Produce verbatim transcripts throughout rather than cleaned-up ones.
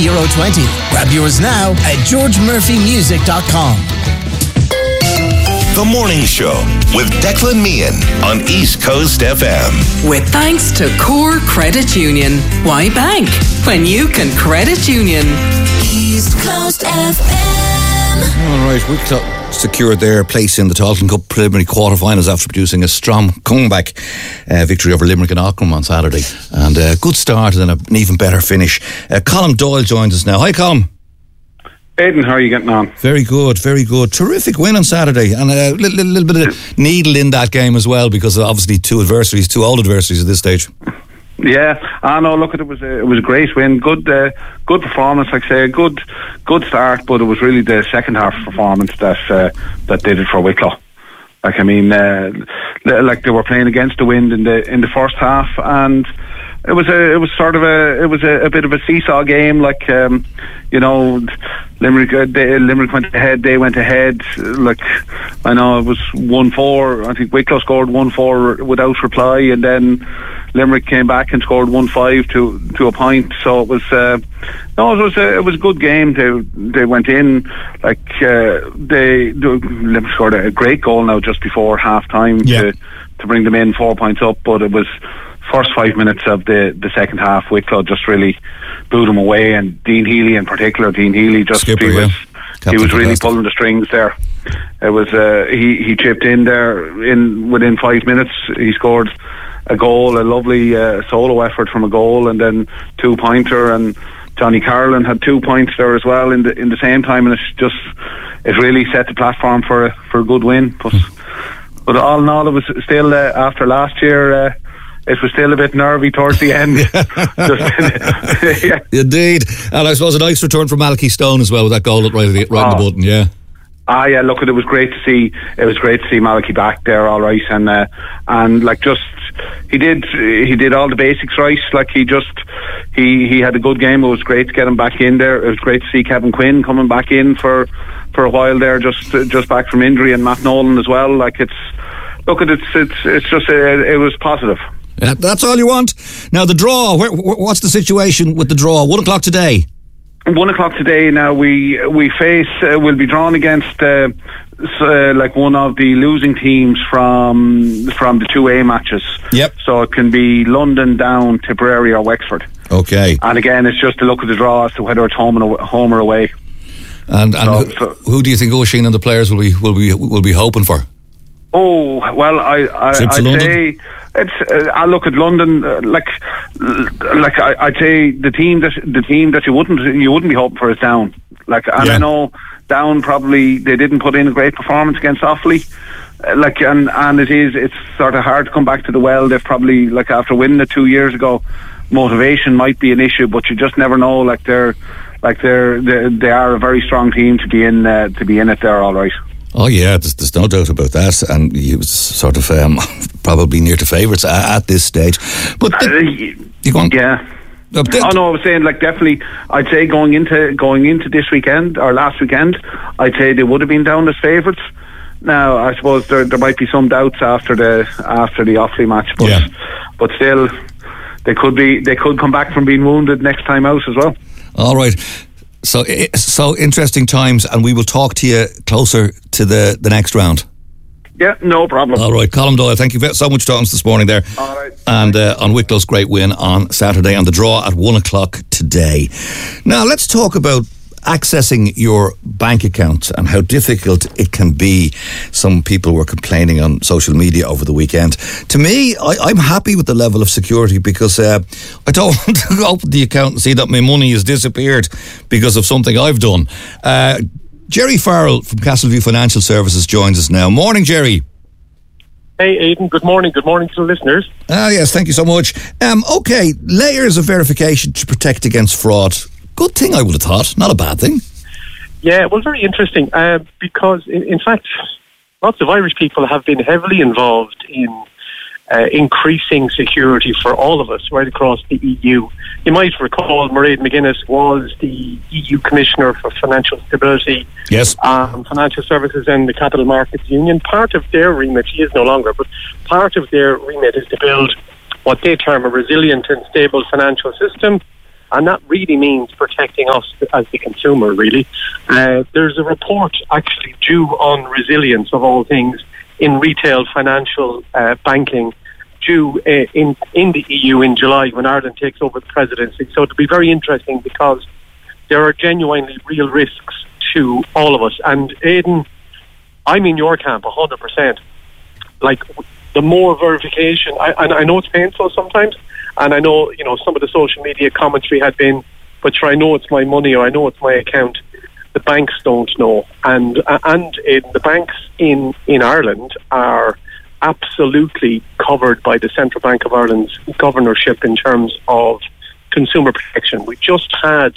euro twenty. Grab yours now at george murphy music dot com. The Morning Show with Declan Meehan on East Coast F M. With thanks to Core Credit Union. Why bank when you can credit union? East Coast F M. All right, Wicklow secured their place in the Tailteann Cup preliminary quarter-finals after producing a strong comeback uh, victory over Limerick and Aughrim on Saturday. And a good start and an even better finish. Uh, Colm Doyle joins us now. Hi, Colm. Aidan, how are you getting on? Very good, very good. Terrific win on Saturday, and a little, little, little bit of needle in that game as well, because obviously two adversaries, two old adversaries at this stage. Yeah, I know. Look, it was a, it was a great win. Good, uh, good performance. Like I say, good, good start. But it was really the second half performance that uh, that did it for Wicklow. Like I mean, uh, like they were playing against the wind in the in the first half, and it was a it was sort of a it was a, a bit of a seesaw game. Like um, you know, Limerick uh, they, Limerick went ahead, they went ahead. Like I know it was one four. I think Wicklow scored one four without reply, and then Limerick came back and scored one five to to a point. So it was uh, no, it was a, it was a good game. They they went in like uh, they, they Limerick scored a great goal now just before half time yeah. to to bring them in four points up, but it was first five minutes of the, the second half, Wicklow just really blew them away, and Dean Healy in particular. Dean Healy just Skipper, he was yeah. he was really fantastic. pulling the strings there. It was uh, he he chipped in there in within five minutes. He scored a goal, a lovely uh, solo effort from a goal, and then two pointer. And Johnny Carlin had two points there as well in the in the same time, and it's just it really set the platform for a, for a good win. But but all in all, it was still uh, after last year. Uh, It was still a bit nervy towards the end. Just, yeah. Indeed. And I suppose a nice return from Malachy Stone as well with that goal right, right oh. in the button, yeah. Ah, yeah, look, it was great to see, it was great to see Malachy back there, all right, and, uh, and like just, he did, he did all the basics right, like he just, he, he had a good game. It was great to get him back in there. It was great to see Kevin Quinn coming back in for, for a while there, just, just back from injury, and Matt Nolan as well. Like it's, look, it's, it's, it's just, uh, it was positive. Yeah, that's all you want. Now the draw. Where, what's the situation with the draw? One o'clock today. One o'clock today. Now we we face. Uh, we'll be drawn against uh, uh, like one of the losing teams from from the two A matches. Yep. So it can be London, Down, Tipperary, or Wexford. Okay. And again, it's just to look at the draw as to whether it's home and home or away. And and so, who, so, who do you think Oisin and the players will be will be will be hoping for? Oh well, I I I'd London? say it's. Uh, I look at London uh, like like I, I'd say the team that the team that you wouldn't you wouldn't be hoping for is Down. Like, and yeah. I know Down probably they didn't put in a great performance against Offaly. Uh, like and and it is it's sort of hard to come back to the well. They've probably like after winning it two years ago, motivation might be an issue, but you just never know. Like they're like they're, they're they are a very strong team to be in uh, to be in it there. All right. Oh yeah, there's, there's no doubt about that, and he was sort of um, probably near to favourites at, at this stage. But the, uh, you go on. Yeah. Uh, the, oh no, I was saying like definitely. I'd say going into going into this weekend or last weekend, I'd say they would have been down as favourites. Now I suppose there there might be some doubts after the after the Offaly match, but yeah. but still they could be they could come back from being wounded next time out as well. All right. So, so interesting times, and we will talk to you closer to the, the next round. Yeah, no problem. All right, Colm Doyle, thank you so much for talking to us this morning there. All right. And uh, on Wicklow's great win on Saturday, on the draw at one o'clock today. Now, let's talk about accessing your bank account and how difficult it can be. Some people were complaining on social media over the weekend. To me, I, I'm happy with the level of security because uh, I don't want to open the account and see that my money has disappeared because of something I've done. Uh, Jerry Farrell from Castleview Financial Services joins us now. Morning, Jerry. Hey, Aidan. Good morning. Good morning to the listeners. Ah, yes, thank you so much. Um, okay, layers of verification to protect against fraud. Good thing, I would have thought. Not a bad thing. Yeah, well, very interesting uh, because, in, in fact, lots of Irish people have been heavily involved in uh, increasing security for all of us right across the E U. You might recall Mairead McGuinness was the E U Commissioner for Financial Stability, yes, um, Financial Services and the Capital Markets Union. Part of their remit, she is no longer, but part of their remit is to build what they term a resilient and stable financial system And that really means protecting us as the consumer, really. Uh, there's a report actually due on resilience of all things in retail financial uh, banking due uh, in, in the E U in July when Ireland takes over the presidency. So it'll be very interesting because there are genuinely real risks to all of us. And Aidan, I'm in your camp one hundred percent. Like, the more verification, I, and I know it's painful sometimes, and I know, you know, some of the social media commentary had been, but sure, I know it's my money or I know it's my account. The banks don't know. And and in the banks in, in Ireland are absolutely covered by the Central Bank of Ireland's governorship in terms of consumer protection. We just had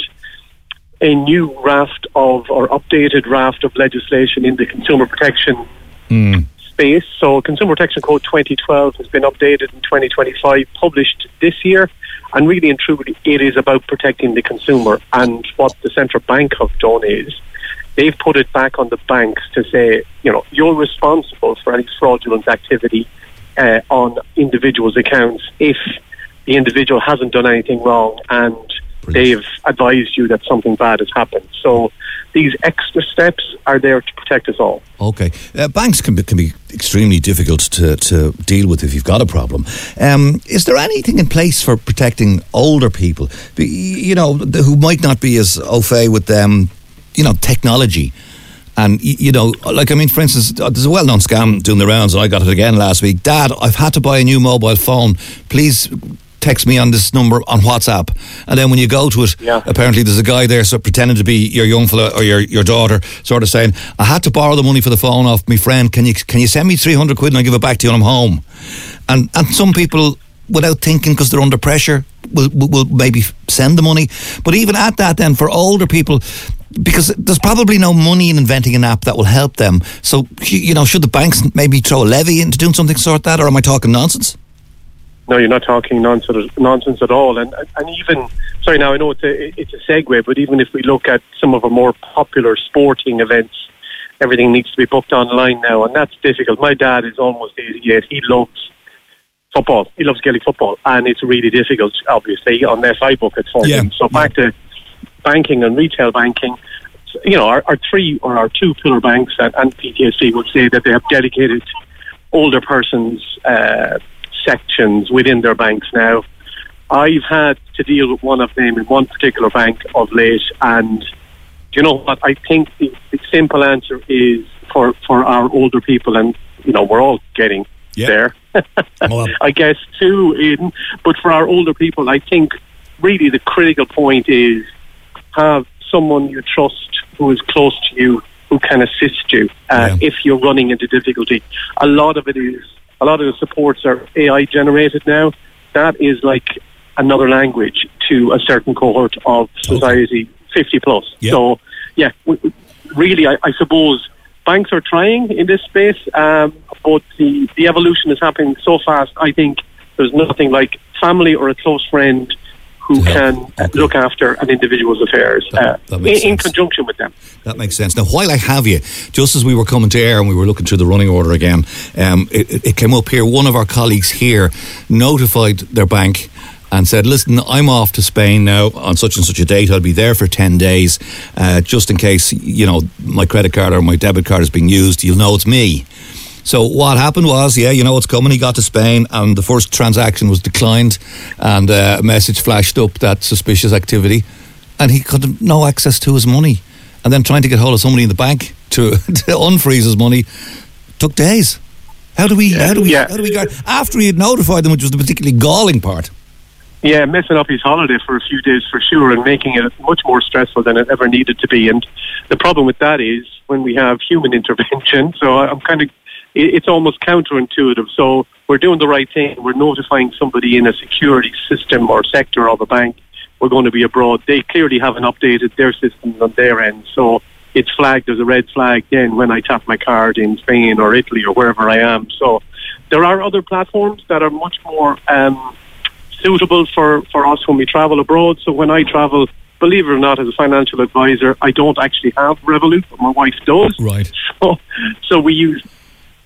a new raft of, or updated raft of legislation in the consumer protection mm. space. So Consumer Protection Code twenty twelve has been updated in twenty twenty-five, published this year, and really and truly it is about protecting the consumer. And what the Central Bank have done is they've put it back on the banks to say, you know, you're responsible for any fraudulent activity uh, on individuals' accounts if the individual hasn't done anything wrong and they've advised you that something bad has happened. So these extra steps are there to protect us all. Okay. Uh, banks can be, can be extremely difficult to, to deal with if you've got a problem. Um, is there anything in place for protecting older people, you know, who might not be as au fait with um, you know, technology? And, you know, like, I mean, for instance, there's a well-known scam doing the rounds, and I got it again last week. Dad, I've had to buy a new mobile phone. Please text me on this number on WhatsApp. And then when you go to it, yeah. apparently there's a guy there so pretending to be your young fella or your, your daughter, sort of saying, I had to borrow the money for the phone off my friend. Can you can you send me three hundred quid and I'll give it back to you when I'm home? And and some people, without thinking, because they're under pressure, will, will, will maybe send the money. But even at that then, for older people, because there's probably no money in inventing an app that will help them. So, you know, should the banks maybe throw a levy into doing something sort of that, or am I talking nonsense? No, you're not talking nonsense, nonsense at all. And and even, sorry, now I know it's a, it's a segue, but even if we look at some of our more popular sporting events, everything needs to be booked online now, and that's difficult. My dad is almost eighty-eight. He loves football. He loves Gaelic football, and it's really difficult, obviously, unless I book it for yeah. him. So back to banking and retail banking, you know, our, our three or our two pillar banks and, and P T S B would say that they have dedicated older persons uh sections within their banks now. I've had to deal with one of them in one particular bank of late, and you know what, I think the, the simple answer is for, for our older people, and you know, we're all getting yeah. there well, I guess too, Aidan, but for our older people, I think really the critical point is have someone you trust who is close to you, who can assist you uh, yeah. if you're running into difficulty. A lot of it is A lot of the supports are A I generated now. That is like another language to a certain cohort of society, okay. fifty plus. Yep. So, yeah, w- really, I, I suppose banks are trying in this space, um, but the, the evolution is happening so fast. I think there's nothing like family or a close friend who yeah. can okay. look after an individual's affairs that, uh, that in, in conjunction with them. That makes sense. Now, while I have you, just as we were coming to air and we were looking through the running order again, um, it, it came up here, one of our colleagues here notified their bank and said, listen, I'm off to Spain now on such and such a date. I'll be there for ten days, uh, just in case, you know, my credit card or my debit card is being used. You'll know it's me. So what happened was, yeah, you know what's coming. He got to Spain and the first transaction was declined, and uh, a message flashed up that suspicious activity, and he had no access to his money. And then trying to get hold of somebody in the bank to, to unfreeze his money took days. How do we? How do we? Yeah. How do we? Get, after he had notified them, which was the particularly galling part. Yeah, messing up his holiday for a few days for sure, and making it much more stressful than it ever needed to be. And the problem with that is when we have human intervention. So I'm kind of. It's almost counterintuitive. So we're doing the right thing. We're notifying somebody in a security system or sector of a bank we're going to be abroad. They clearly haven't updated their systems on their end. So it's flagged as a red flag then when I tap my card in Spain or Italy or wherever I am. So there are other platforms that are much more um, suitable for, for us when we travel abroad. So when I travel, believe it or not, as a financial advisor, I don't actually have Revolut, but my wife does. Right. So, so we use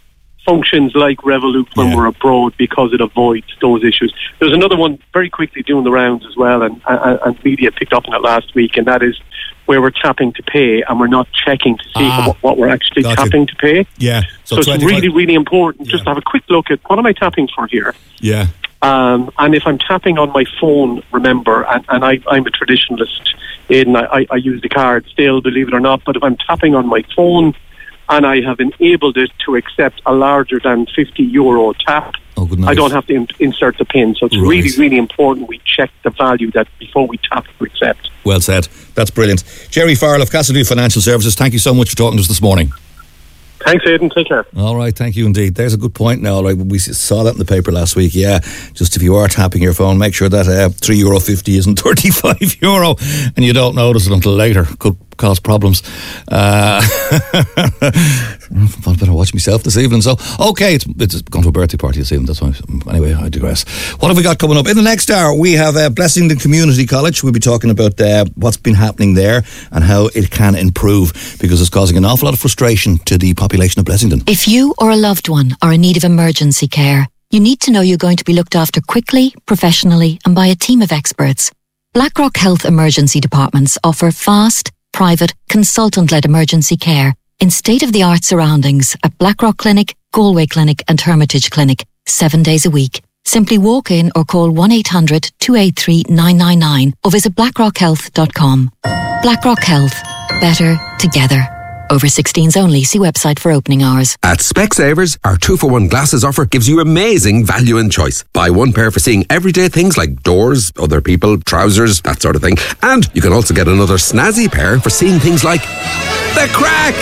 functions like Revolut when Yeah. we're abroad because it avoids those issues. There's another one very quickly doing the rounds as well, and, and, and media picked up on it last week, and that is where we're tapping to pay and we're not checking to see Ah, what, what we're actually gotcha. tapping to pay. Yeah. So, it's twenty-five really, really important just Yeah. to have a quick look at what am I tapping for here. Yeah. Um, and if I'm tapping on my phone, remember, and, and I, I'm a traditionalist, Aidan, I, I, I use the card still, believe it or not, but if I'm tapping on my phone and I have enabled it to accept a larger than fifty euro tap, Oh, good night. I don't have to in- insert the PIN. So it's Right. really, really important we check the value that before we tap to accept. Well said. That's brilliant. Jerry Farrell of Castleview Financial Services, thank you so much for talking to us this morning. Thanks, Aidan. Take care. All right, thank you indeed. There's a good point now. All right, we saw that in the paper last week. Yeah, just if you are tapping your phone, make sure that uh, three euro fifty isn't thirty-five euro, and you don't notice it until later. Could cause problems. Uh, I better watch myself this evening. So, okay, it's, it's going to a birthday party this evening. That's why. Anyway, I digress. What have we got coming up in the next hour? We have uh, Blessington Community College. We'll be talking about uh, what's been happening there and how it can improve, because it's causing an awful lot of frustration to the population of Blessington. If you or a loved one are in need of emergency care, you need to know you're going to be looked after quickly, professionally, and by a team of experts. BlackRock Health Emergency Departments offer fast, private, consultant-led emergency care in state-of-the-art surroundings at Blackrock Clinic, Galway Clinic and Hermitage Clinic, seven days a week. Simply walk in or call one eight hundred two eight three nine nine nine or visit blackrock health dot com. BlackRock Health. Better together. Over sixteens only. See website for opening hours. At Specsavers, our two for one glasses offer gives you amazing value and choice. Buy one pair for seeing everyday things like doors, other people, trousers, that sort of thing. And you can also get another snazzy pair for seeing things like the crack.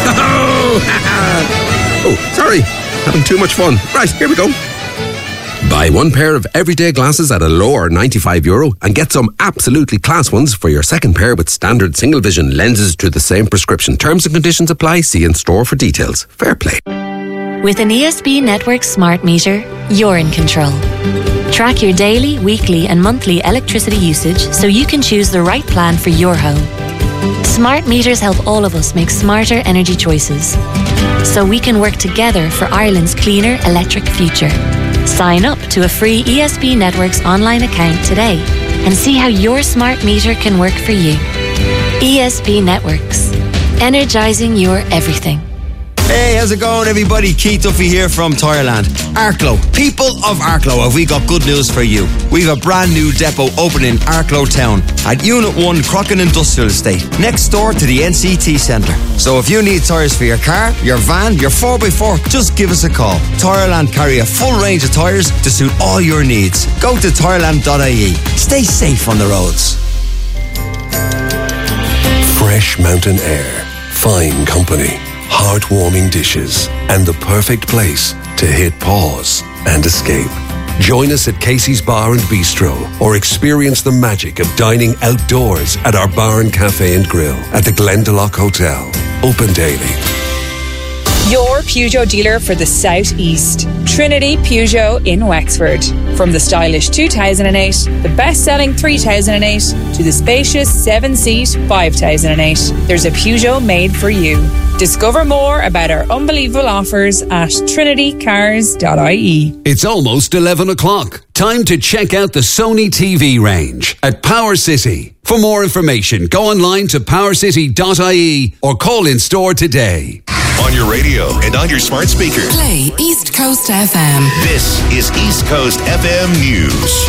Oh, sorry. Having too much fun. Right, here we go. Buy one pair of everyday glasses at a lower ninety-five euro and get some absolutely class ones for your second pair with standard single vision lenses to the same prescription. Terms and conditions apply. See in store for details. Fair play. With an E S B Network smart meter, you're in control. Track your daily, weekly and monthly electricity usage so you can choose the right plan for your home. Smart meters help all of us make smarter energy choices, so we can work together for Ireland's cleaner electric future. Sign up to a free E S B Networks online account today and see how your smart meter can work for you. E S B Networks. Energising your everything. Hey, how's it going, everybody? Keith Duffy here from Tireland. Arklow, people of Arklow, have we got good news for you? We've a brand new depot opening in Arklow Town at Unit one Crocken Industrial Estate, next door to the N C T Centre. So if you need tyres for your car, your van, your four by four, just give us a call. Tireland carry a full range of tyres to suit all your needs. Go to tireland dot I E. Stay safe on the roads. Fresh mountain air, fine company, heartwarming dishes, and the perfect place to hit pause and escape. Join us at Casey's Bar and Bistro or experience the magic of dining outdoors at our bar and cafe and grill at the Glendalough Hotel. Open daily. Your Peugeot dealer for the South East. Trinity Peugeot in Wexford. From the stylish two thousand eight, the best-selling three thousand eight, to the spacious seven-seat five thousand eight, there's a Peugeot made for you. Discover more about our unbelievable offers at trinity cars dot I E. It's almost eleven o'clock. Time to check out the Sony T V range at Power City. For more information, go online to power city dot I E or call in store today. On your radio and on your smart speaker. Play East Coast F M. This is East Coast F M News.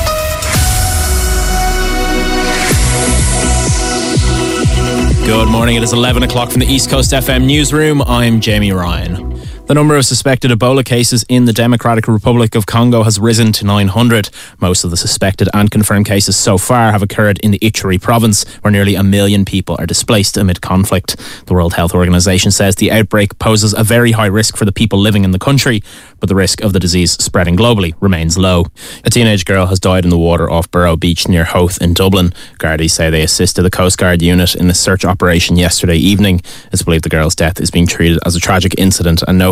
Good morning. It is eleven o'clock from the East Coast F M newsroom. I'm Jamie Ryan. The number of suspected Ebola cases in the Democratic Republic of Congo has risen to nine hundred. Most of the suspected and confirmed cases so far have occurred in the Ituri province, where nearly a million people are displaced amid conflict. The World Health Organization says the outbreak poses a very high risk for the people living in the country, but the risk of the disease spreading globally remains low. A teenage girl has died in the water off Burrow Beach near Howth in Dublin. Gardaí say they assisted the Coast Guard unit in a search operation yesterday evening. It's believed the girl's death is being treated as a tragic incident and no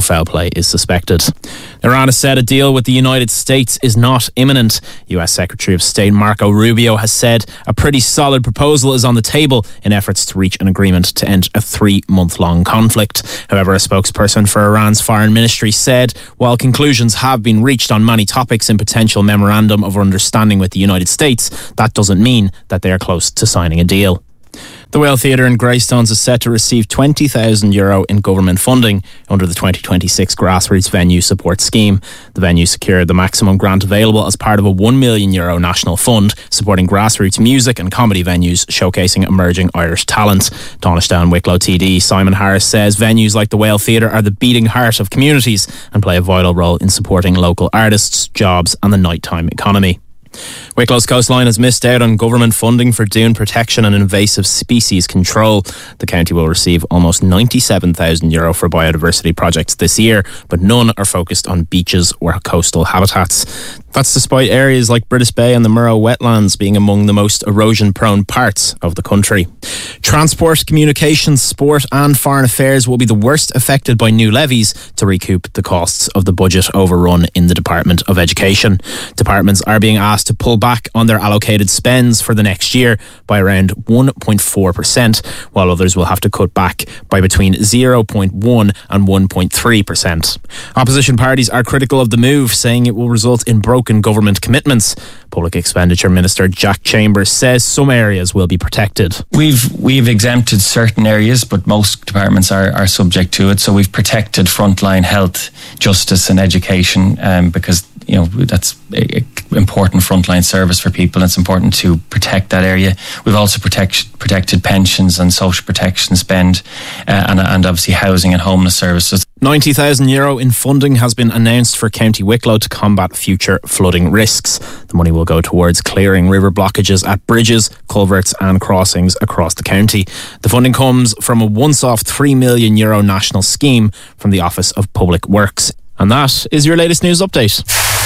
foul play is suspected. Iran has said a deal with the United States is not imminent. U S Secretary of State Marco Rubio has said a pretty solid proposal is on the table in efforts to reach an agreement to end a three-month-long conflict. However, a spokesperson for Iran's foreign ministry said while conclusions have been reached on many topics in potential memorandum of understanding with the United States, that doesn't mean that they are close to signing a deal. The Whale Theatre in Greystones is set to receive twenty thousand euro in government funding under the twenty twenty-six Grassroots Venue Support Scheme. The venue secured the maximum grant available as part of a one million euro national fund supporting grassroots music and comedy venues showcasing emerging Irish talent. Donishtown Wicklow T D Simon Harris says venues like the Whale Theatre are the beating heart of communities and play a vital role in supporting local artists, jobs and the nighttime economy. Wicklow's coastline has missed out on government funding for dune protection and invasive species control. The county will receive almost ninety-seven thousand euro for biodiversity projects this year, but none are focused on beaches or coastal habitats. That's despite areas like British Bay and the Murrow wetlands being among the most erosion-prone parts of the country. Transport, communications, sport and foreign affairs will be the worst affected by new levies to recoup the costs of the budget overrun in the Department of Education. Departments are being asked to pull back on their allocated spends for the next year by around one point four percent, while others will have to cut back by between zero point one and one point three percent. Opposition parties are critical of the move, saying it will result in broken government commitments. Public Expenditure Minister Jack Chambers says some areas will be protected. We've we've exempted certain areas, but most departments are, are subject to it. So we've protected frontline health, justice and education um, because you know that's a, a important frontline service for people. It's important to protect that area. We've also protect, protected pensions and social protection spend uh, and, and obviously housing and homeless services. ninety thousand euro in funding has been announced for County Wicklow to combat future flooding risks. The money will go towards clearing river blockages at bridges, culverts and crossings across the county. The funding comes from a once-off three million euro national scheme from the Office of Public Works. And that is your latest news update.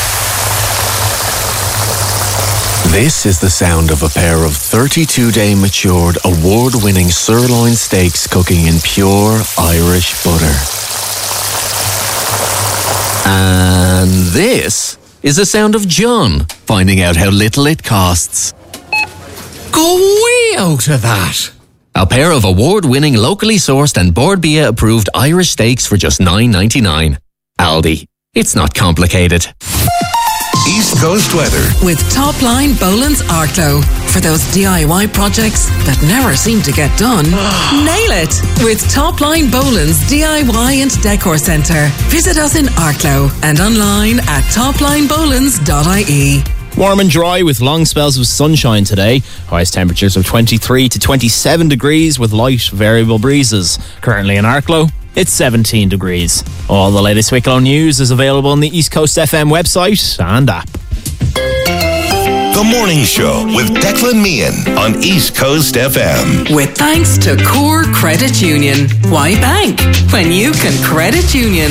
This is the sound of a pair of thirty-two day matured, award-winning sirloin steaks cooking in pure Irish butter. And this is the sound of John finding out how little it costs. Go way out of that! A pair of award-winning, locally sourced and Board B I A approved Irish steaks for just nine ninety-nine. Aldi. It's not complicated. East Coast weather. With Topline Boland's Arklow. For those D I Y projects that never seem to get done. Nail it with Topline Boland's D I Y and Decor Centre. Visit us in Arklow and online at topline bolands dot I E. Warm and dry with long spells of sunshine today. Highest temperatures of twenty-three to twenty-seven degrees with light variable breezes. Currently in Arklow, it's seventeen degrees. All the latest Wicklow news is available on the East Coast F M website and app. The Morning Show with Declan Meehan on East Coast F M. With thanks to Core Credit Union. Why bank when you can credit union?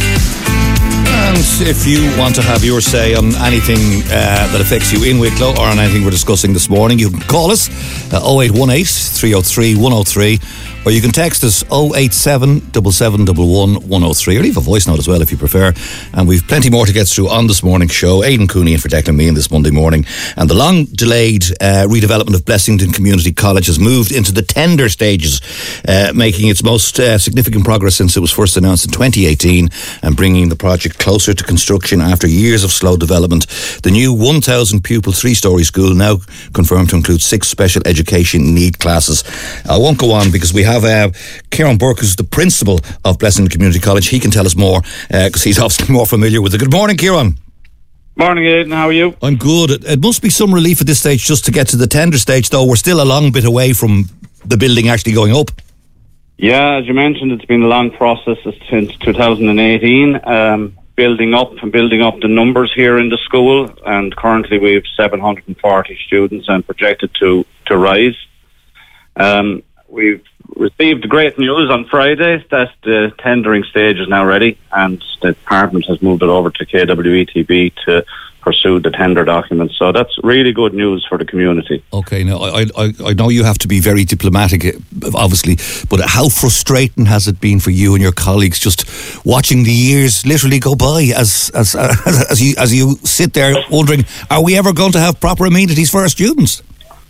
And if you want to have your say on anything uh, that affects you in Wicklow or on anything we're discussing this morning, you can call us uh, oh eight one eight, three oh three, one oh three, or you can text us oh eight seven, seven seven one one, one oh three, or leave a voice note as well if you prefer. And we've plenty more to get through on this morning's show. Aidan Cooney in for Declan Meehan this Monday morning. And the long delayed uh, redevelopment of Blessington Community College has moved into the tender stages, uh, making its most uh, significant progress since it was first announced in twenty eighteen and bringing the project closer to construction after years of slow development. The new one thousand pupil three-storey school now confirmed to include six special education need classes. I won't go on because we have uh, Kieran Burke, who's the principal of Blessington Community College. He can tell us more because uh, he's obviously more familiar with it. Good morning, Kieran. Morning, Aidan. How are you? I'm good. It, it must be some relief at this stage just to get to the tender stage, though. We're still a long bit away from the building actually going up. Yeah, as you mentioned, it's been a long process since two thousand eighteen, um, building up and building up the numbers here in the school, and currently we have seven hundred forty students and projected to, to rise. Um, we've received great news on Friday that the tendering stage is now ready and the department has moved it over to K W E T B to pursued the tender documents. So that's really good news for the community. Okay, now I, I, I know you have to be very diplomatic, obviously, but how frustrating has it been for you and your colleagues just watching the years literally go by as as as, as you as you sit there wondering, are we ever going to have proper amenities for our students?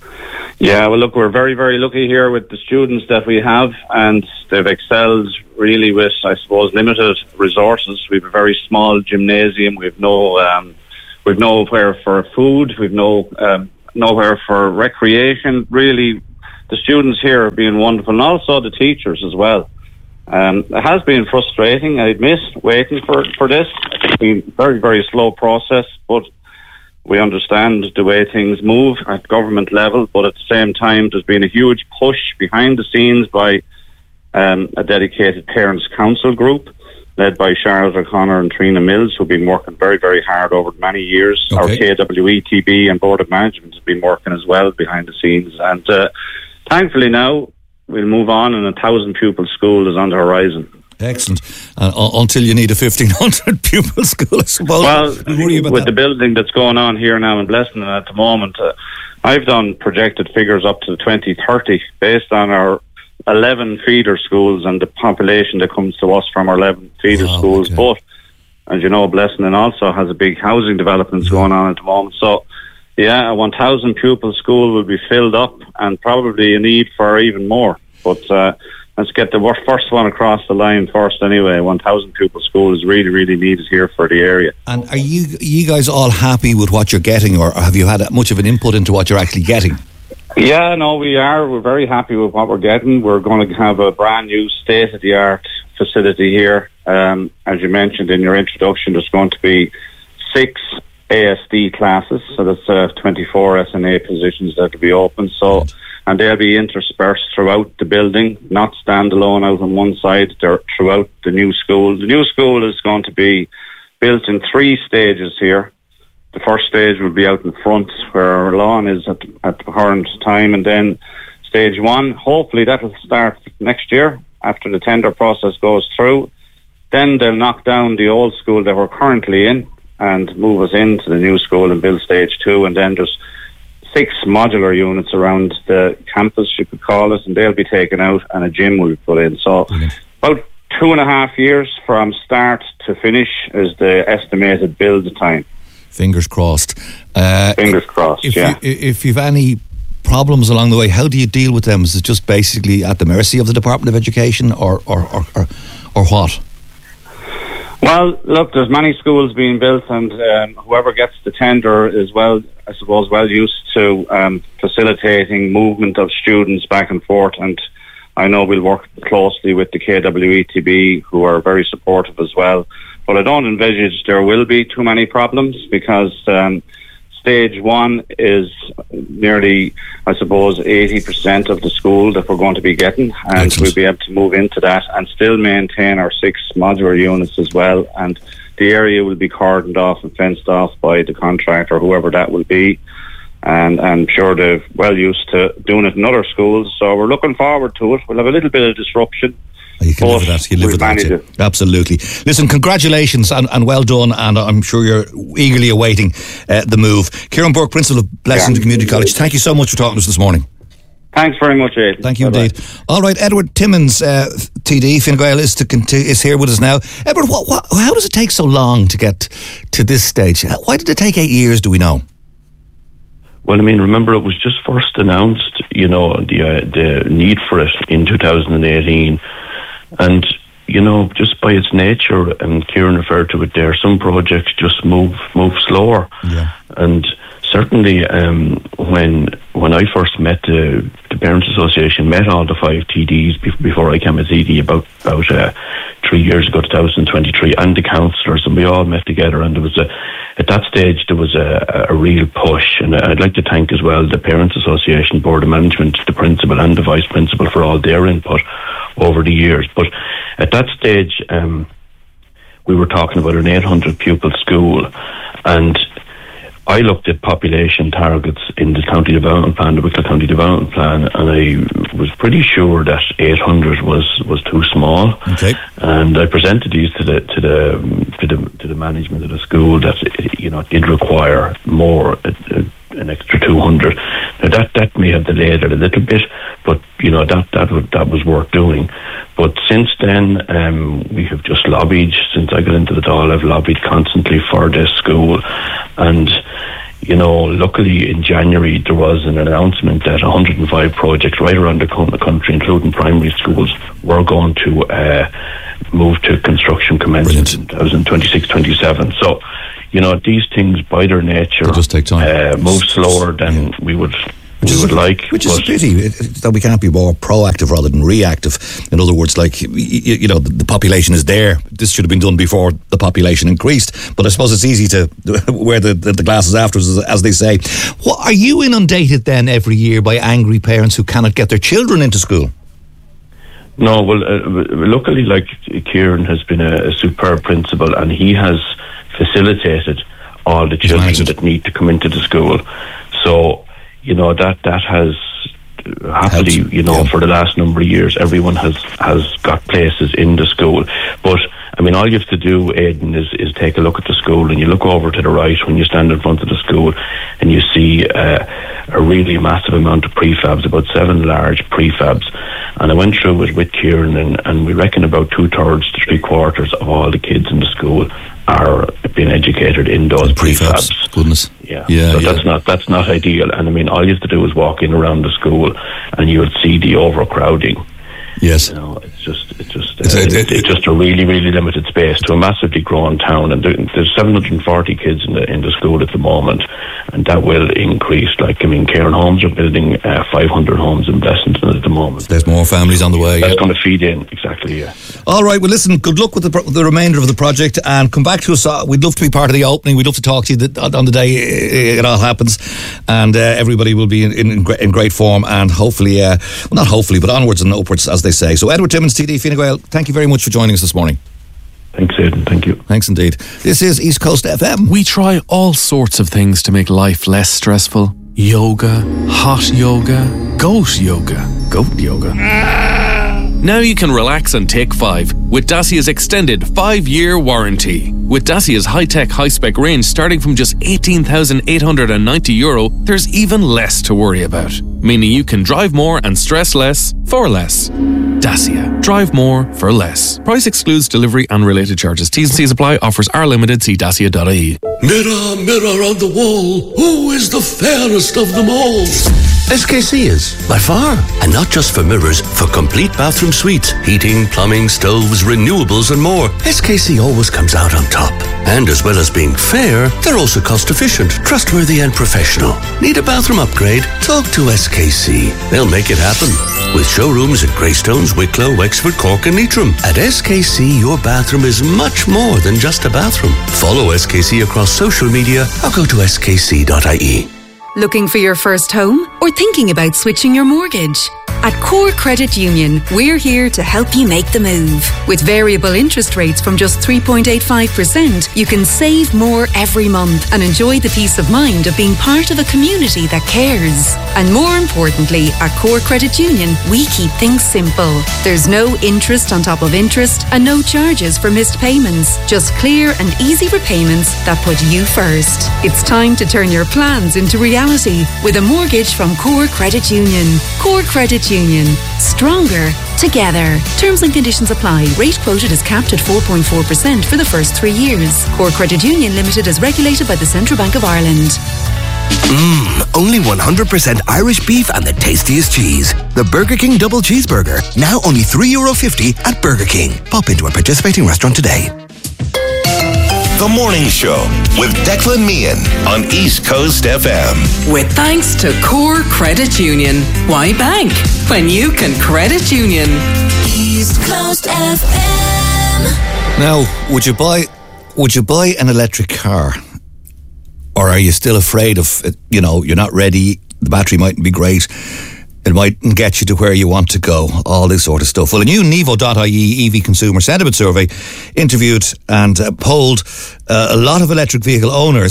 Yeah, well, look, we're very, very lucky here with the students that we have, and they've excelled really with, I suppose, limited resources. We have a very small gymnasium. We have no, um, we've nowhere for food. We've no um, nowhere for recreation. Really, the students here have been wonderful, and also the teachers as well. Um, it has been frustrating, I admit, waiting for for this. It's been a very, very slow process, but we understand the way things move at government level, but at the same time, there's been a huge push behind the scenes by um, a dedicated parents' council group led by Charlotte O'Connor and Trina Mills, who've been working very, very hard over many years. Okay. Our K W E T B and Board of Management has been working as well behind the scenes. And uh, thankfully now, we'll move on, and a thousand pupil school is on the horizon. Excellent. Uh, until you need a fifteen hundred pupil school, I suppose. Well, worry about with that. the building that's going on here now in Blessington at the moment, uh, I've done projected figures up to twenty thirty based on our eleven feeder schools and the population that comes to us from our eleven feeder Wow, schools. okay. But, as you know, Blessington also has a big housing developments going on at the moment. So, yeah, a one thousand pupil school will be filled up, and probably a need for even more. But uh, let's get the wor- first one across the line first anyway. one thousand pupil school is really, really needed here for the area. And are you you guys all happy with what you're getting, or have you had much of an input into what you're actually getting? Yeah, no, we are. We're very happy with what we're getting. We're going to have a brand new state-of-the-art facility here. Um, as you mentioned in your introduction, there's going to be six A S D classes, so that's uh, twenty-four S N A positions that will be open. So, and they'll be interspersed throughout the building, not standalone out on one side. They're throughout the new school. The new school is going to be built in three stages here. The first stage will be out in front where our lawn is at, at the current time, and then stage one, hopefully that will start next year after the tender process goes through. Then they'll knock down the old school that we're currently in and move us into the new school and build stage two, and then there's six modular units around the campus, you could call it, and they'll be taken out and a gym will be put in. So Brilliant. About two and a half years from start to finish is the estimated build time. Fingers crossed. Uh, Fingers crossed, if yeah. You, if you've any problems along the way, how do you deal with them? Is it just basically at the mercy of the Department of Education, or or, or, or, or what? Well, look, there's many schools being built, and um, whoever gets the tender is, well, I suppose, well used to um, facilitating movement of students back and forth. And I know we'll work closely with the K W E T B, who are very supportive as well. But I don't envisage there will be too many problems, because um, stage one is nearly, I suppose, eighty percent of the school that we're going to be getting, and Excellent. We'll be able to move into that and still maintain our six modular units as well. And the area will be cordoned off and fenced off by the contractor, whoever that will be. And I'm sure they're well used to doing it in other schools. So we're looking forward to it. We'll have a little bit of disruption. You can live with that. You live with that. Yeah. Absolutely. Listen, congratulations and, and well done. And I'm sure you're eagerly awaiting uh, the move. Kieran Burke, Principal of Blessington yeah. Community College, thank you so much for talking to us this morning. Thanks very much, Aidan. Thank you Bye-bye. indeed. All right, Edward Timmins, uh, T D, Fine Gael, is, to conti- is here with us now. Edward, what, what, how does it take so long to get to this stage? Why did it take eight years, do we know? Well, I mean, remember, it was just first announced, you know, the uh, the need for it in two thousand eighteen. And, you know, just by its nature, and Kieran referred to it there, some projects just move move slower. Yeah. And certainly um, when when I first met the, the Parents Association, met all the five T Ds be- before I came as E D about, about uh, three years ago, two thousand twenty-three, and the councillors, and we all met together, and there was a, at that stage there was a, a real push. And I'd like to thank as well the Parents Association, Board of Management, the Principal and the Vice Principal for all their input over the years. But at that stage, um, we were talking about an eight hundred pupil school, and I looked at population targets in the county development plan, the Wicklow County Development Plan, and I was pretty sure that eight hundred was, was too small. Okay. And I presented these to the to the to the to the management of the school that, you know, it did require more, uh, uh, an extra two hundred. Now that that may have delayed it a little bit, but you know that that would, that was worth doing. But since then, um, we have just lobbied. Since I got into the Dáil, I've lobbied constantly for this school, and you know, luckily in January there was an announcement that one hundred five projects right around the country, including primary schools, were going to uh, move to construction commencement in twenty twenty-six twenty-seven. So, you know, these things by their nature They just take time. Uh, move slower than we would Which we is would a, like. Which is a pity it- it- that we can't be more proactive rather than reactive. In other words, like, y- y- you know, the, the population is there. This should have been done before the population increased. But I suppose it's easy to wear the, the, the glasses afterwards, as, as they say. Well, are you inundated then every year by angry parents who cannot get their children into school? No, well, uh, luckily, like, Kieran has been a, a superb principal, and he has facilitated all the children that need to come into the school. So, you know, that that has happily, you know, for the last number of years, everyone has has got places in the school. But I mean, all you have to do, Aidan, is is take a look at the school, and you look over to the right when you stand in front of the school, and you see uh, a really massive amount of prefabs, about seven large prefabs. And I went through it with Kieran, and, and we reckon about two thirds to three quarters of all the kids in the school are being educated in those prefabs. prefabs. Goodness. Yeah. Yeah, so yeah. that's not that's not ideal. And I mean, all you have to do is walk in around the school, and you would see the overcrowding. Yes. You know, it's just it's just uh, it's, it's, it's just a really really limited space to a massively grown town, and there, there's seven hundred forty kids in the in the school at the moment, and that will increase. Like, I mean, Cairn Homes are building uh, five hundred homes in Blessington at the moment. There's more families on the way. That's yeah. going to feed in, exactly. Yeah. All right, well, listen, good luck with the, pro- the remainder of the project, and come back to us. Uh, we'd love to be part of the opening. We'd love to talk to you the, on the day it, it all happens, and uh, everybody will be in, in, great, in great form, and hopefully, uh, well, not hopefully, but onwards and upwards, as they say. So, Edward Timmins, T D Fine Gael, thank you very much for joining us this morning. Thanks, Aidan. Thank you. Thanks indeed. This is East Coast F M. We try all sorts of things to make life less stressful. Yoga, hot yoga, goat yoga, goat yoga. Now you can relax and take five with Dacia's extended five-year warranty. With Dacia's high-tech, high-spec range starting from just eighteen thousand eight hundred ninety euro, there's even less to worry about. Meaning you can drive more and stress less for less. Dacia. Drive more for less. Price excludes delivery and related charges. T's and C's apply. Offers are limited. See dacia dot I E. Mirror, mirror on the wall, who is the fairest of them all? S K C is, by far. And not just for mirrors, for complete bathroom suites, heating, plumbing, stoves, renewables and more. S K C always comes out on top. And as well as being fair, they're also cost efficient, trustworthy and professional. Need a bathroom upgrade? Talk to S K C. They'll make it happen. With showrooms at Greystones, Wicklow, Wexford, Cork and Leitrim. At S K C, your bathroom is much more than just a bathroom. Follow S K C across social media or go to S K C dot I E. Looking for your first home or thinking about switching your mortgage? At Core Credit Union, we're here to help you make the move. With variable interest rates from just three point eight five percent, you can save more every month and enjoy the peace of mind of being part of a community that cares. And more importantly, at Core Credit Union, we keep things simple. There's no interest on top of interest and no charges for missed payments. Just clear and easy repayments that put you first. It's time to turn your plans into reality with a mortgage from Core Credit Union. Core Credit Union. Stronger together. Terms and conditions apply. Rate quoted is capped at four point four percent for the first three years. Core Credit Union Limited is regulated by the Central Bank of Ireland. Mmm, only one hundred percent Irish beef and the tastiest cheese. The Burger King Double Cheeseburger, now only three euro fifty at Burger King. Pop into a participating restaurant today. The Morning Show with Declan Meehan on East Coast F M. With thanks to Core Credit Union. Why bank when you can credit union? East Coast F M. Now, would you buy would you buy an electric car? Or are you still afraid of, you know, you're not ready, the battery mightn't be great, it mightn't get you to where you want to go, all this sort of stuff. Well, a new Nevo dot I E E V consumer sentiment survey interviewed and uh, polled uh, a lot of electric vehicle owners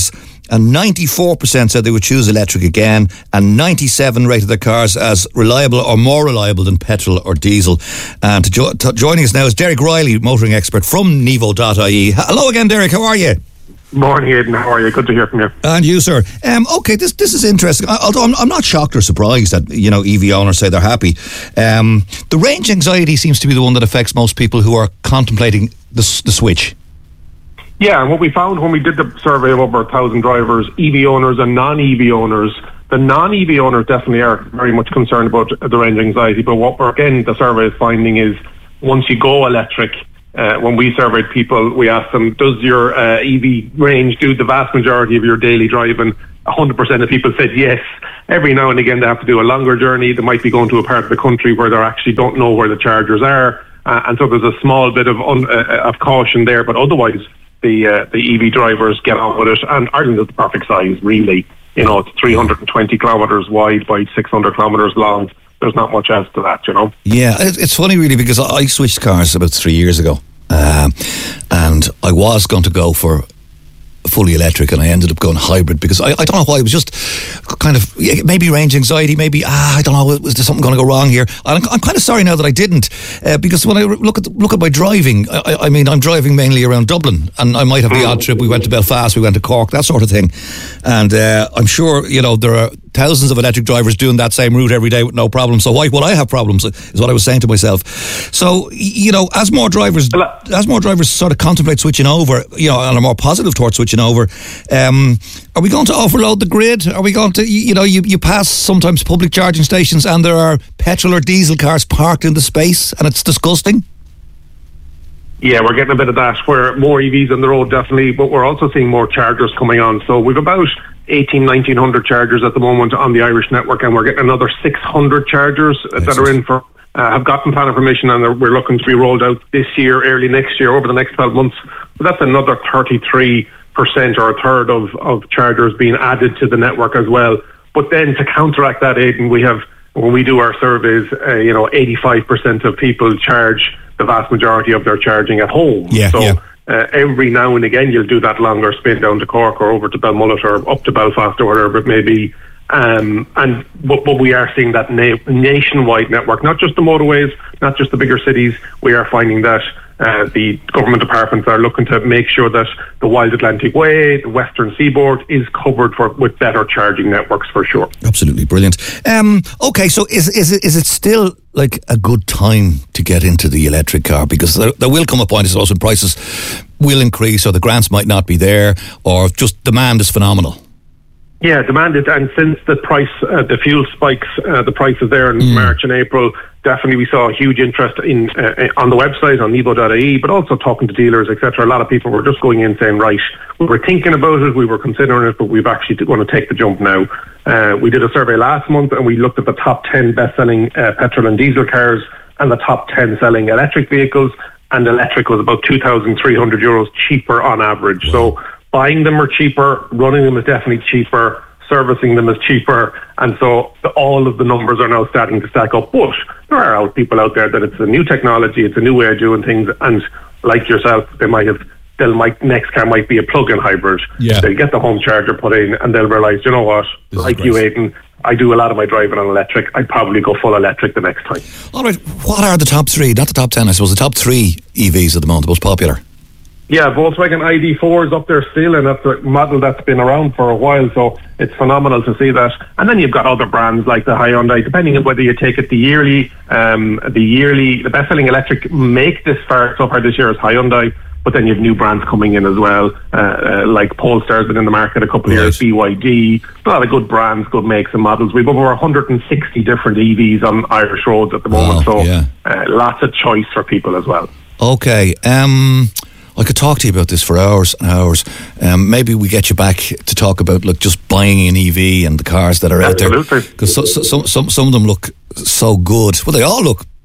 and ninety-four percent said they would choose electric again, and ninety-seven rated their cars as reliable or more reliable than petrol or diesel. And to jo- to joining us now is Derek Riley, motoring expert from Nevo dot I E. Hello again, Derek. How are you? Morning, Aidan. How are you? Good to hear from you. And you, sir. Um, okay, this this is interesting. Although I'm, I'm not shocked or surprised that, you know, E V owners say they're happy. Um, the range anxiety seems to be the one that affects most people who are contemplating the, the switch. Yeah, and what we found when we did the survey of over a thousand drivers, E V owners and non-E V owners, the non-E V owners definitely are very much concerned about the range anxiety. But what we're, again, the survey is finding is once you go electric, Uh, when we surveyed people, we asked them, does your uh, E V range do the vast majority of your daily driving? one hundred percent of people said yes. Every now and again they have to do a longer journey. They might be going to a part of the country where they actually don't know where the chargers are. Uh, and so there's a small bit of un- uh, of caution there. But otherwise, the uh, the E V drivers get on with it. And Ireland is the perfect size, really. You know, it's three hundred twenty kilometres wide by six hundred kilometres long. There's not much else to that, you know. Yeah, it's funny really because I switched cars about three years ago, um, and I was going to go for fully electric, and I ended up going hybrid because I, I don't know why. It was just kind of maybe range anxiety, maybe ah I don't know, was there something going to go wrong here? And I'm, I'm kind of sorry now that I didn't, uh, because when I look at the, look at my driving, I, I mean I'm driving mainly around Dublin, and I might have the odd trip. We went to Belfast, we went to Cork, that sort of thing, and uh, I'm sure you know there are thousands of electric drivers doing that same route every day with no problem. So why would I have problems? Is what I was saying to myself. So you know, as more drivers, as more drivers sort of contemplate switching over, you know, and are more positive towards switching over, um, are we going to overload the grid? Are we going to, you know, you, you pass sometimes public charging stations and there are petrol or diesel cars parked in the space, and it's disgusting. Yeah, we're getting a bit of that, where more E Vs on the road, definitely, but we're also seeing more chargers coming on. So we've about eighteen, nineteen hundred chargers at the moment on the Irish network, and we're getting another six hundred chargers Excellent. that are in for, uh, have gotten planning permission, and we're looking to be rolled out this year, early next year, over the next twelve months. But that's another thirty-three percent or a third of, of chargers being added to the network as well. But then to counteract that, Aidan, we have, when we do our surveys, uh, you know, eighty-five percent of people charge the vast majority of their charging at home. Yeah, so yeah. Uh, every now and again you'll do that longer spin down to Cork or over to Belmullet or up to Belfast or wherever it may be. Um, and but, but we are seeing that na- nationwide network, not just the motorways, not just the bigger cities. We are finding that uh, the government departments are looking to make sure that the Wild Atlantic Way, the Western Seaboard, is covered for with better charging networks for sure. Absolutely brilliant. Um, okay, so is is it, is it still like a good time to get into the electric car? Because there, there will come a point, I suppose, when prices will increase, or the grants might not be there, or just demand is phenomenal. Yeah, demand is, and since the price, uh, the fuel spikes, uh, the prices there in mm. March and April, definitely we saw a huge interest in uh, on the website, on Nevo dot I E, but also talking to dealers, et cetera. A lot of people were just going in saying, right, we were thinking about it, we were considering it, but we've actually going to take the jump now. Uh, we did a survey last month, and we looked at the top ten best-selling uh, petrol and diesel cars and the top ten selling electric vehicles, and electric was about two thousand three hundred euros cheaper on average. So buying them are cheaper, running them is definitely cheaper, servicing them is cheaper, and so the, all of the numbers are now starting to stack up. But there are out, people out there that it's a new technology, it's a new way of doing things, and like yourself, they might have, they'll might next car might be a plug-in hybrid. Yeah. They'll get the home charger put in, and they'll realise, you know what, This like you, Aidan, I do a lot of my driving on electric. I'd probably go full electric the next time. All right, what are the top three, not the top ten, I suppose, the top three E Vs at the moment, the most popular? Yeah, Volkswagen I D four is up there still, and that's a model that's been around for a while, so it's phenomenal to see that. And then you've got other brands like the Hyundai, depending on whether you take it the yearly, um, the yearly, the best-selling electric make this far so far this year is Hyundai, but then you have new brands coming in as well, uh, uh, like Polestar's been in the market a couple of years, B Y D, a lot of good brands, good makes and models. We've over one hundred sixty different E Vs on Irish roads at the moment, Wow, so yeah. uh, lots of choice for people as well. Okay, um... I could talk to you about this for hours and hours. Um, maybe we get you back to talk about look, just buying an E V and the cars that are out Absolutely. there. Because so, so, some, some some of them look so good. Well, they all look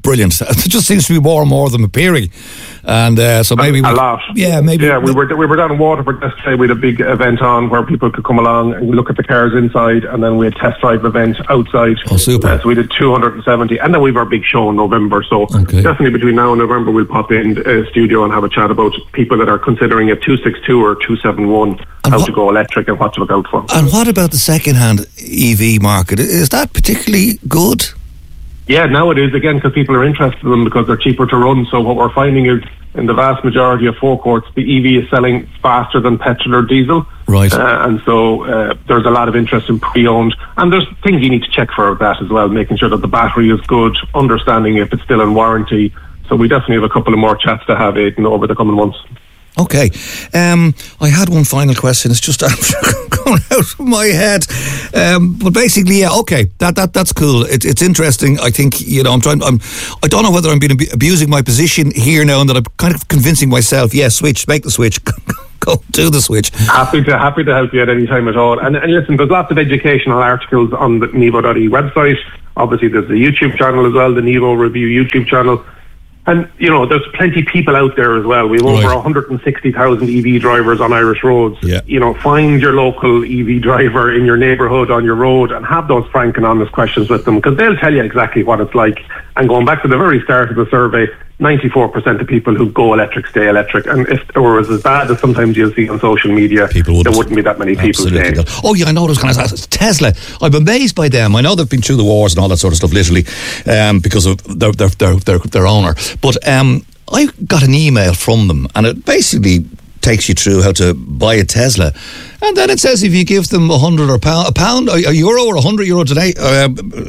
brilliant. There just seems to be more and more of them appearing. And uh, so maybe... A, we, a lot. Yeah, maybe. Yeah, we were we were down in Waterford yesterday. We had a big event on where people could come along and look at the cars inside, and then we had a test drive event outside. Oh, super. Uh, so we did two hundred seventy, and then we have our big show in November. So okay. definitely between now and November, we'll pop in a uh, studio and have a chat about people that are considering a two sixty-two or two seventy-one, and how what, to go electric and what to look out for. And what about the second-hand E V market? Is that particularly good? Yeah, now it is, again, because people are interested in them because they're cheaper to run. So what we're finding is, in the vast majority of forecourts, the E V is selling faster than petrol or diesel. Right. Uh, and so uh, there's a lot of interest in pre-owned. And there's things you need to check for that as well, making sure that the battery is good, understanding if it's still in warranty. So we definitely have a couple of more chats to have, Aidan, over the coming months. Okay. Um, I had one final question. It's just going out of my head. Um, but basically, yeah, okay. That that that's cool. It, it's interesting. I think, you know, I'm trying, I'm, I don't know whether I'm being abusing my position here now and that I'm kind of convincing myself, yeah, switch, make the switch. Go do the switch. Happy to happy to help you at any time at all. And, and listen, there's lots of educational articles on the Nevo dot I E website. Obviously, there's the YouTube channel as well, the Nevo Review YouTube channel. And, you know, there's plenty of people out there as well. We have over right. one hundred sixty thousand E V drivers on Irish roads. Yeah. You know, find your local E V driver in your neighbourhood on your road and have those frank and honest questions with them, because they'll tell you exactly what it's like. And going back to the very start of the survey, ninety-four percent of people who go electric stay electric. And if it was as bad as sometimes you'll see on social media, people wouldn't. There wouldn't be that many people staying. Oh, yeah, I know. I was going to ask Tesla. I'm amazed by them. I know they've been through the wars and all that sort of stuff, literally, um, because of their, their, their, their, their owner. But um, I got an email from them, and it basically takes you through how to buy a Tesla, and then it says if you give them a hundred or pound, a pound, a euro or a hundred euro today uh,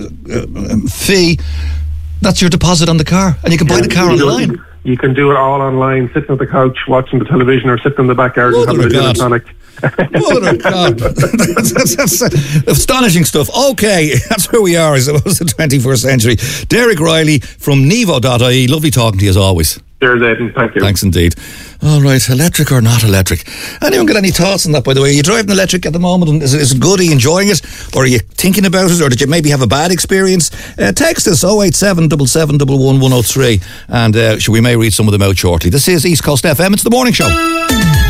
uh, fee, that's your deposit on the car, and you can buy yeah, the car online. You can do it all online, sitting on the couch, watching the television, or sitting in the backyard and having a gin and tonic. Mother of God. that's, that's, that's, that's astonishing stuff. Okay, that's where we are, I suppose, the twenty-first century. Derek Riley from Nevo dot I E. Lovely talking to you as always. Cheers, Aidan. Thank you. Thanks indeed. All right, electric or not electric? Anyone got any thoughts on that, by the way? Are you driving electric at the moment, and is it, is it good? Are you enjoying it? Or are you thinking about it? Or did you maybe have a bad experience? Uh, text us oh eight seven, seven seven one one, one oh three, and uh, we may read some of them out shortly. This is East Coast F M. It's the morning show.